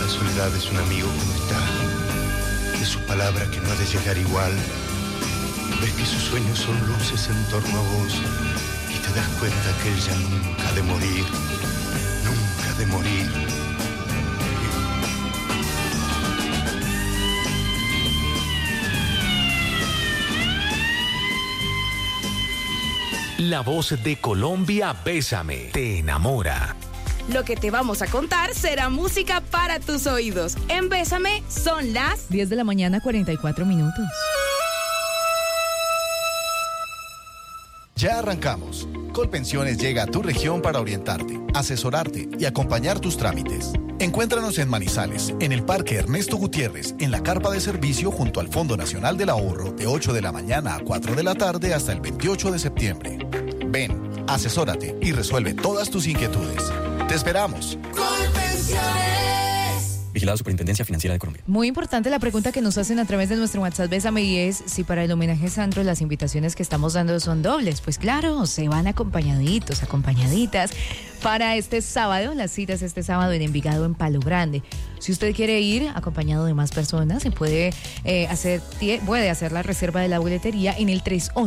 la soledad es un amigo como está, de su palabra que no ha de llegar igual. Ves que sus sueños son luces en torno a vos y te das cuenta que ella nunca ha de morir, nunca ha de morir. La voz de Colombia, Bésame, te enamora. Lo que te vamos a contar será música para tus oídos. En Bésame son las 10 de la mañana, 44 minutos. Ya arrancamos. Colpensiones llega a tu región para orientarte, asesorarte y acompañar tus trámites. Encuéntranos en Manizales, en el Parque Ernesto Gutiérrez, en la carpa de servicio junto al Fondo Nacional del Ahorro, de 8 de la mañana a 4 de la tarde hasta el 28 de septiembre. Ven, asesórate y resuelve todas tus inquietudes. ¡Te esperamos! Colpensiones. Vigilado Superintendencia Financiera de Colombia. Muy importante la pregunta que nos hacen a través de nuestro WhatsApp Bésame, y es si para el homenaje a Sandro las invitaciones que estamos dando son dobles. Pues claro, se van acompañaditos, acompañaditas. Para este sábado, las citas este sábado en Envigado, en Palo Grande. Si usted quiere ir acompañado de más personas, se puede hacer la reserva de la boletería en el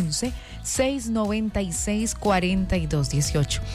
311-696-4218.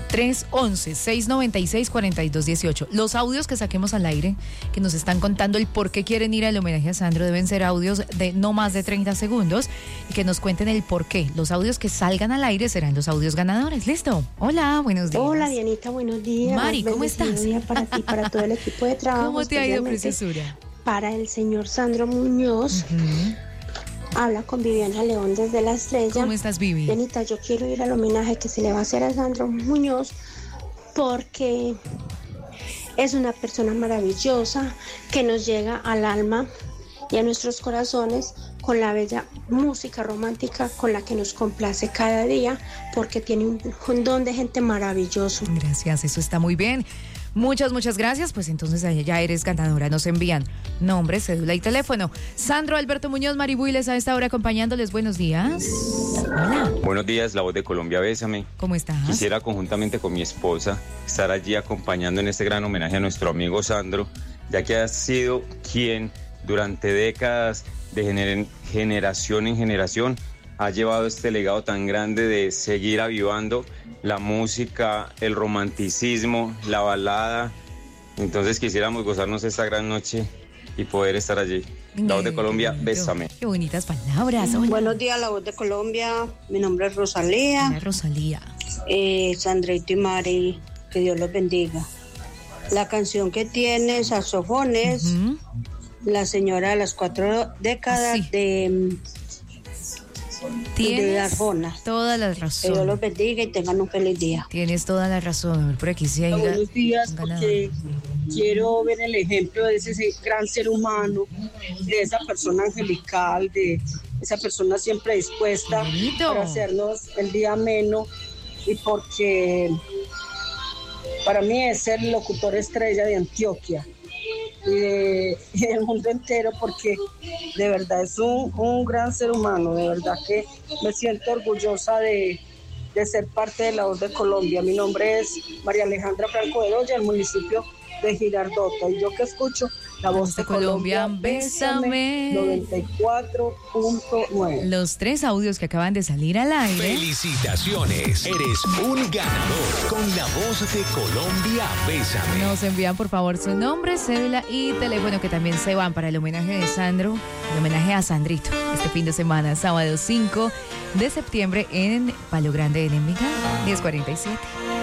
311-696-4218. Los audios que saquemos al aire, que nos están contando el por qué quieren ir al homenaje a Sandro, deben ser audios de no más de 30 segundos y que nos cuenten el por qué. Los audios que salgan al aire serán los audios ganadores. ¿Listo? Hola, buenos días. Hola, Dianita, buenos días. Mari, ¿cómo estás? Día para ti, para todo el equipo de trabajo. ¿Cómo te ha ido, preciosura? Para el señor Sandro Muñoz. Habla con Viviana León desde La Estrella. ¿Cómo estás, Vivi? Dianita, yo quiero ir al homenaje que se le va a hacer a Sandro Muñoz porque es una persona maravillosa que nos llega al alma y a nuestros corazones con la bella música romántica con la que nos complace cada día, porque tiene un don de gente maravilloso. Gracias, eso está muy bien. Muchas gracias. Pues entonces ya eres ganadora. Nos envían nombre, cédula y teléfono. Sandro Alberto Muñoz, Maribuiles a esta hora acompañándoles. Buenos días. Hola. Buenos días, la voz de Colombia, Bésame. ¿Cómo estás? Quisiera conjuntamente con mi esposa estar allí acompañando en este gran homenaje a nuestro amigo Sandro, ya que ha sido quien durante décadas de generación en generación ha llevado este legado tan grande de seguir avivando la música, el romanticismo, la balada. Entonces quisiéramos gozarnos esta gran noche y poder estar allí. La voz de Colombia, Bésame. Qué bonitas palabras. Hola. Buenos días, la voz de Colombia. Mi nombre es Rosalía. Hola, Rosalía. Sandrito y Mari, que Dios los bendiga. La canción que tiene saxofones, la señora de las 4 décadas de Arjona. Toda la razón. Que Dios los bendiga y tengan un feliz día. Tienes toda la razón. A ver, por aquí sí hay. Buenos días, porque quiero ver el ejemplo de ese gran ser humano, de esa persona angelical, de esa persona siempre dispuesta para hacernos el día ameno, y porque para mí es el locutor estrella de Antioquia y del mundo entero, porque de verdad es un gran ser humano. De verdad que me siento orgullosa de ser parte de la voz de Colombia. Mi nombre es María Alejandra Franco de Doya, del municipio de Girardota, y yo que escucho la voz de Colombia, Bésame 94.9. Los 3 audios que acaban de salir al aire. Felicitaciones, eres un ganador con la voz de Colombia, Bésame. Nos envían por favor su nombre, cédula y teléfono, que también se van para el homenaje de Sandro, el homenaje a Sandrito, este fin de semana, sábado 5 de septiembre en Palo Grande del Envigado, 10:47.